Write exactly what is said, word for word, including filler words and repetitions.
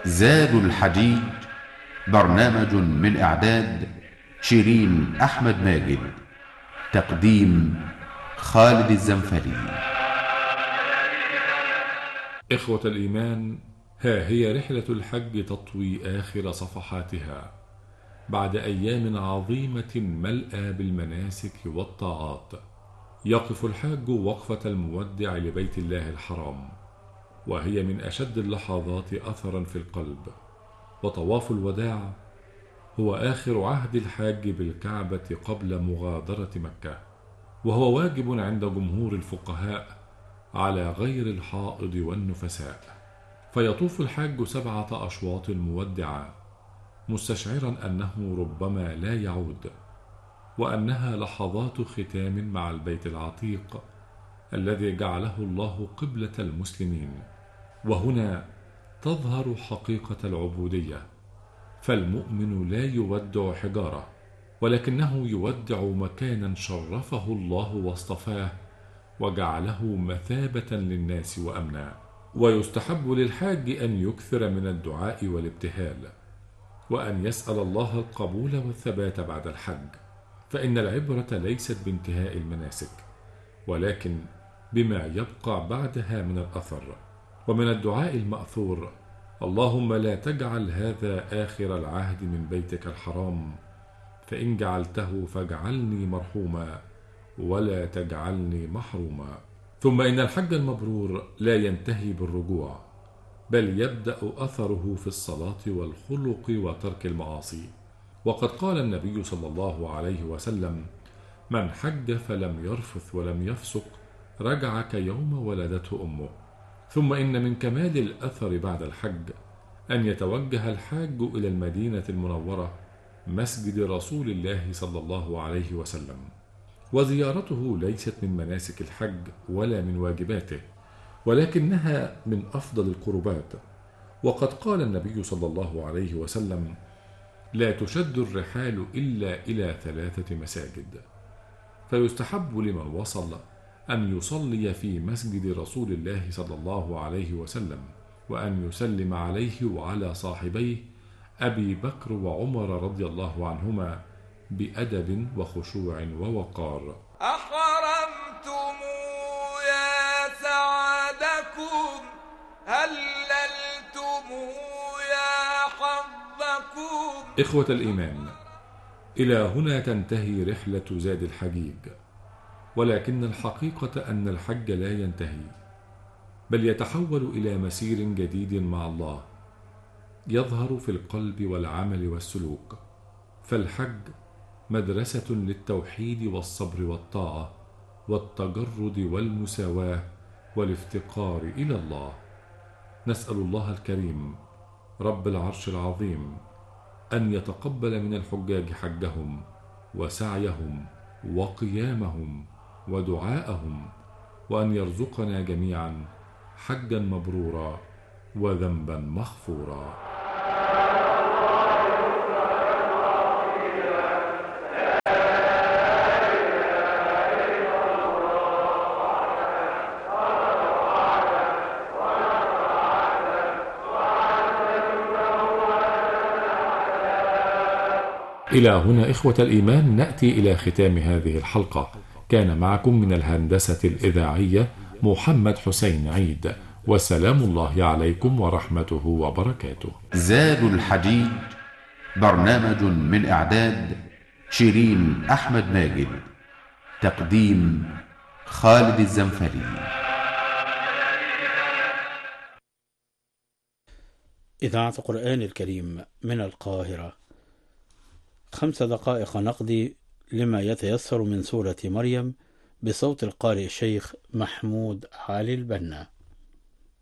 زاد الحجيج، برنامج من إعداد شيرين أحمد ماجد، تقديم خالد الزنفلي. إخوة الإيمان، ها هي رحلة الحج تطوي آخر صفحاتها بعد أيام عظيمة ملأى بالمناسك والطاعات. يقف الحاج وقفة المودع لبيت الله الحرام، وهي من أشد اللحظات أثرا في القلب. وطواف الوداع هو آخر عهد الحاج بالكعبة قبل مغادرة مكة، وهو واجب عند جمهور الفقهاء على غير الحائض والنفساء. فيطوف الحاج سبعة أشواط مودعة، مستشعرا أنه ربما لا يعود، وأنها لحظات ختام مع البيت العتيق الذي جعله الله قبلة المسلمين. وهنا تظهر حقيقة العبودية، فالمؤمن لا يودع حجارة، ولكنه يودع مكانا شرفه الله واصطفاه وجعله مثابة للناس وأمنا. ويستحب للحاج أن يكثر من الدعاء والابتهال، وأن يسأل الله القبول والثبات بعد الحج، فإن العبرة ليست بانتهاء المناسك، ولكن بما يبقى بعدها من الأثر. ومن الدعاء المأثور: اللهم لا تجعل هذا آخر العهد من بيتك الحرام، فإن جعلته فاجعلني مرحوما ولا تجعلني محروما. ثم إن الحج المبرور لا ينتهي بالرجوع، بل يبدأ أثره في الصلاة والخلق وترك المعاصي. وقد قال النبي صلى الله عليه وسلم: من حج فلم يرفث ولم يفسق رجع كيوم ولدته أمه. ثم إن من كمال الأثر بعد الحج أن يتوجه الحاج إلى المدينة المنورة، مسجد رسول الله صلى الله عليه وسلم، وزيارته ليست من مناسك الحج ولا من واجباته، ولكنها من أفضل القربات. وقد قال النبي صلى الله عليه وسلم: لا تشد الرحال إلا إلى ثلاثة مساجد. فيستحب لمن وصل أن يصلي في مسجد رسول الله صلى الله عليه وسلم، وأن يسلم عليه وعلى صاحبيه أبي بكر وعمر رضي الله عنهما بأدب وخشوع ووقار. أحرمتم يا سعدكم، هللتم يا حظكم. إخوة الإيمان، إلى هنا تنتهي رحلة زاد الحجيج، ولكن الحقيقة أن الحج لا ينتهي، بل يتحول إلى مسير جديد مع الله يظهر في القلب والعمل والسلوك. فالحج مدرسة للتوحيد والصبر والطاعة والتجرد والمساواة والافتقار إلى الله. نسأل الله الكريم رب العرش العظيم أن يتقبل من الحجاج حجهم وسعيهم وقيامهم ودعاءهم، وأن يرزقنا جميعا حجا مبرورا وذنبا مغفورا. إلى هنا إخوة الإيمان نأتي إلى ختام هذه الحلقة. كان معكم من الهندسة الإذاعية محمد حسين عيد، وسلام الله عليكم ورحمته وبركاته. زاد الحجيج، برنامج من إعداد شيرين أحمد ماجد، تقديم خالد الزنفلي. إذاعة القرآن الكريم من القاهرة. خمس دقائق نقضي لما يتيسر من سورة مريم بصوت القارئ الشيخ محمود علي البنا.